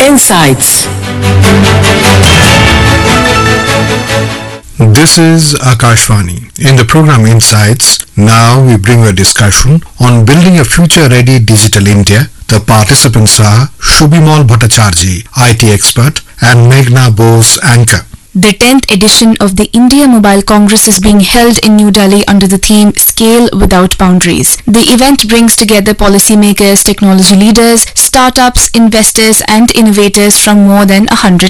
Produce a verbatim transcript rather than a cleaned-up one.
Insights. This is Akashvani. In the program Insights, now we bring a discussion on building a future-ready digital India. The participants are Shubhimal Bhattacharjee, I T expert, and Meghna Bose, anchor. The tenth edition of the India Mobile Congress is being held in New Delhi under the theme Scale Without Boundaries. The event brings together policymakers, technology leaders, startups, investors and innovators from more than one hundred